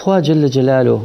خوا جل جلاله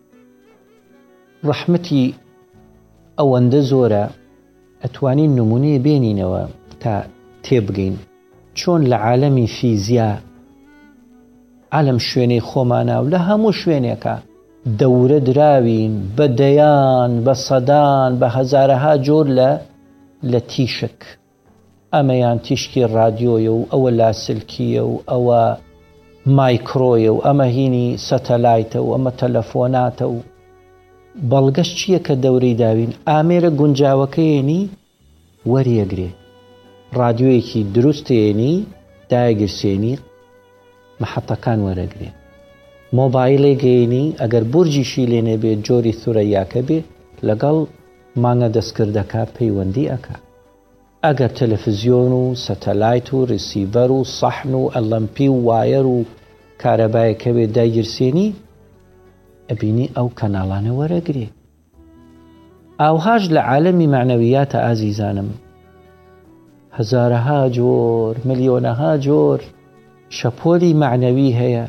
ڕەحمەتی ئەوەندە زۆرە ئەتوانین نمونەیە بێنینەوە تا تێبگەین چۆن لە عالەمی فیزیا عالەم شوێنەی خۆمانە و لە هەموو شوێنێکە دەورە دراوین بە دەیان بە سەدان بە هەزارەها جۆر لە تیشک ئەمەیان تیشکی ڕادیۆیە و ئەوە لاسلکیە و ئەوە مایکرۆیە و ئەمە هینی سەتەلایتە و ئەمە تەلەفۆناتە و بەڵگەش چییە کە دەورەی داوین ئامێرە گونجاوەکەیەنی وەریەگرێ ڕادیۆیەکی دروستێنی دایەگرسێنی محەتەکان وەرەگرێ مۆبایلێ گەیەنی ئەگەر بورجیشی لێنێ بێت جۆری ثورەیاکە بێ لەگەڵ مانگە دەستکردەکە پەیوەندی ئەکا ئەگەر تەلەڤیزیۆن و سەتەلایت و ڕیسیڤەر و سەحن و ئەلەمپی و وایر و کارەبایەکە بێت دایگرسێنی ئەبینی ئەو کەناڵانە وەرەگرێ ئاوهاش لە عالەمی معنەویاتە ئازیزانم هەزارەها جۆر ملیۆنەها جۆر شەپۆلی معنەوی هەیە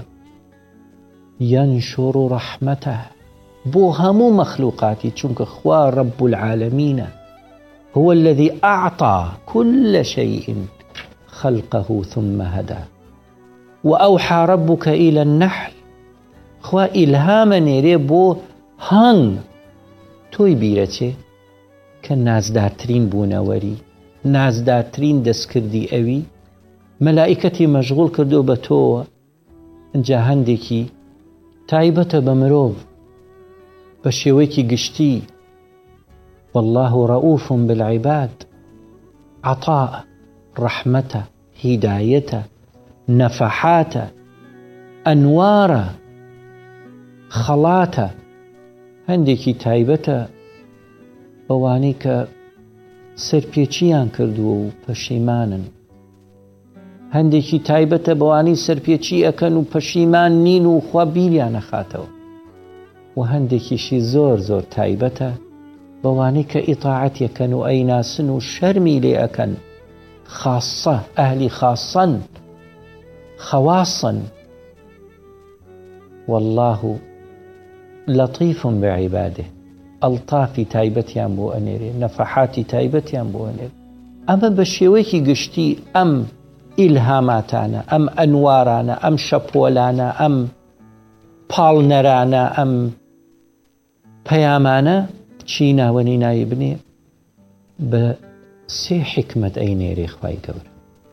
ينشر رحمته بۆ هەموو مەخلوقاتی چونکە خوا رب العالمینە هو الذي أعطى كل شيء خلقه ثم هدى وأوحى ربك إلى النحل خوا ئیلهامە نێرێ بۆ هەنگ تۆی بیرەچێ کە نازدارترین بوونەوەری نازدارترین دەستکردی ئەوی مەلائیکەتی مەشغوڵ کردو بە تۆوە ئەجا هەندێکی تایبەتە بە مرۆڤ بە شێوەیەکی گشتی والله رؤوف بالعباد عطاء رحمته هدايته نفحاته أنواره خەڵاتە هەندێکی تایبەتە بەوانەی کە سەرپێچیان کردووە و پەشیمانن هەندێکی تایبەتە بەوانەی سەرپێچی ئەکەن و پەشیمان نین و خوا بیریان نەخاتەوە و هەندێکیشی زۆر زۆر تایبەتە بەوانەی کە ئیتاعەتیەکەن و ئەیناسن و شەرمی لێ ئەکەن خاصە ئەهلی خاصەن خەواسن والله لطيف بعباده ئەڵتافی تایبەتیان بۆ ئەنێرێ نەفەحاتی تایبەتیان بۆ ئەنێرێ ئەمە بە شێوەیەکی گشتی ئەم ئیلهاماتانە ئەم ئەنوارانە ئەم شەپۆلانە ئەم پاڵنەرانە ئەم پەیامانە چی ناوەنی ناوی بنێ بە سێ حکمت ئەینێرێ خوای گەورە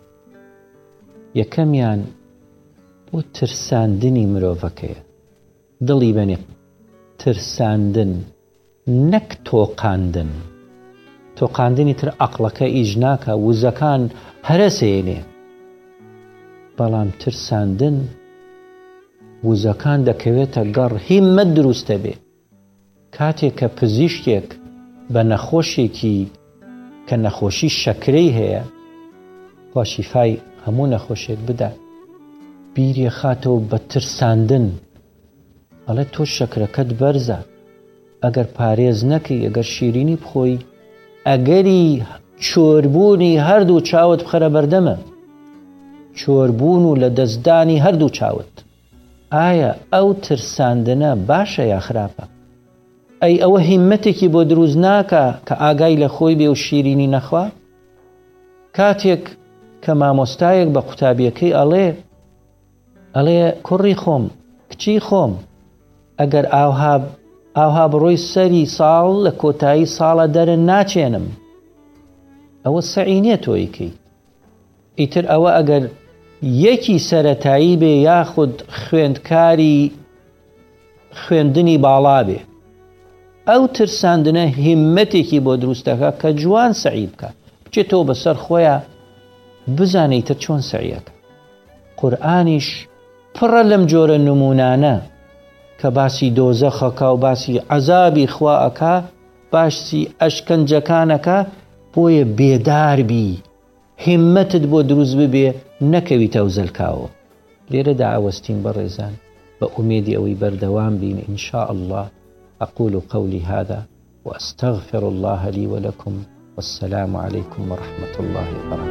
یەکەمیان بۆ ترساندنی مرۆڤەکەیە دڵی بەنێ ترساندن نەک تۆقاندن تۆقاندنی تر عەقڵەکە ئیج ناکە وزەکان هەرەسێنێ بەڵام ترساندن وزەکان دەکەوێتە گەڕ هیممەت دروستە بێ کاتێک کە پزیشکێک بە نەخۆشێکی کە نەخۆشی شەکرەی هەیە خوا شیفای هەموو نەخۆشێک بدە بیرێ خاتەوە بە ترساندن ئەڵێ تۆ شەکرەکەت بەرزە ئەگەر پارێز نەکەی ئەگەر شیرینی بخۆی ئەگەری چۆربوونی هەردوو چاوت بخەرە بەردەمە چۆربوون و لە دەستدانی هەردوو چاوت ئایا ئەو ترساندنە باشە یا خراپە ئەی ئەوە هیممەتێکی بۆ دروست ناکە کە ئاگای لە خۆی بێ و شیرینی نەخوا کاتێک کە مامۆستایەک بە قوتابیەکەی ئەڵێ کوڕی خۆم کچی خۆم ئەگەر ئاوها بڕۆی سەری ساڵ لە کۆتایی ساڵە دەرە ناچێنم ئەوە سەعینێ تۆیکەی ئیتر ئەوە ئەگەر یەکی سەرەتایی بێ یاخود خوێندکاری خوێندنی باڵا بێ ئەو ترساندنە هیممەتێکی بۆ دروستەکە کە جوان سەعی بکە بچێتەوە بەسەر خۆیان بزانیتە چۆن سەعیەکە قورئانیش پڕە لەم جۆرە نمونانە کە باسی دۆزەخەکە و باسی عەزابی خوا ئەکا باسی ئەشکەنجەکانەکە بۆیە بێداربی هیممەتت بۆ دروست ببێ نەکەویتە وزەلکاوە لێرەدا ئاوەستین بەڕێزان بە ئومێدی ئەوەی بەردەوام بین إن شاء الله أقول قولي هذا وأستغفر الله لي ولكم والسلام عليكم ورحمة الله وبركاته